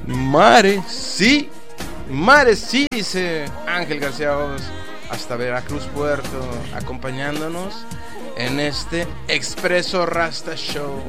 Mare sí, dice Ángel García Hoyos, hasta Veracruz Puerto, acompañándonos en este Expreso Rasta Show.